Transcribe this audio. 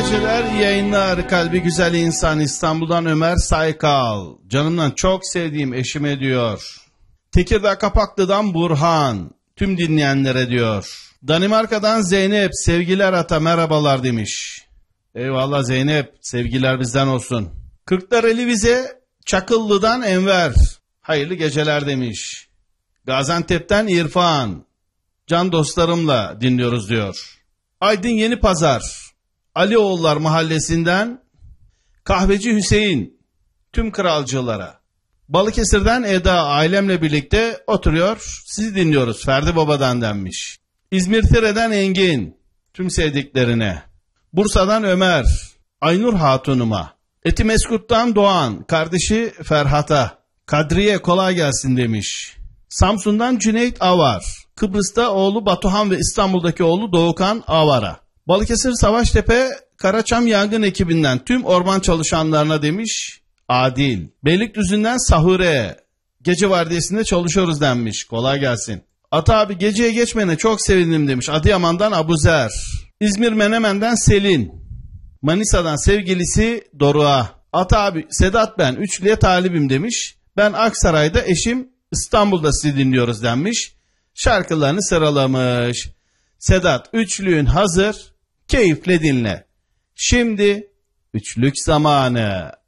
geceler, iyi yayınlar. Kalbi güzel insan İstanbul'dan Ömer Saykal. Canımdan çok sevdiğim eşime diyor. Tekirdağ Kapaklı'dan Burhan. Tüm dinleyenlere diyor. Danimarka'dan Zeynep, sevgiler ata merhabalar demiş. Eyvallah Zeynep, sevgiler bizden olsun. Kırklareli Vize, Çakıllı'dan Enver. Hayırlı geceler demiş. Gaziantep'ten İrfan. Can dostlarımla dinliyoruz diyor. Aydın Yenipazar, Alioğullar Mahallesi'nden Kahveci Hüseyin, tüm kralcılara. Balıkesir'den Eda, ailemle birlikte oturuyor, sizi dinliyoruz Ferdi Baba'dan denmiş. İzmir Tire'den Engin, tüm sevdiklerine. Bursa'dan Ömer, Aynur Hatun'uma. Etimeskut'tan Doğan, kardeşi Ferhat'a. Kadriye kolay gelsin demiş. Samsun'dan Cüneyt Avar, Kıbrıs'ta oğlu Batuhan ve İstanbul'daki oğlu Doğukan Avar'a. Balıkesir Savaştepe Karaçam Yangın ekibinden tüm orman çalışanlarına demiş Adil. Beylikdüzü'nden Sahure, gece vardiyasında çalışıyoruz denmiş, kolay gelsin. Ata abi geceye geçmene çok sevindim demiş Adıyaman'dan Abuzer. İzmir Menemen'den Selin. Manisa'dan sevgilisi Doruk'a. Ata abi Sedat ben üçlüye talibim demiş. Ben Aksaray'da, eşim İstanbul'da sizi dinliyoruz denmiş. Şarkılarını sıralamış. Sedat, üçlüğün hazır, keyifle dinle. Şimdi üçlük zamanı.